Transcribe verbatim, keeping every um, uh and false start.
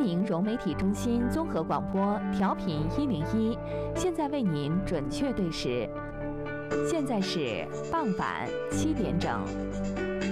宁融媒体中心综合广播调频一零一，现在为您准确对时，现在是傍晚七点整。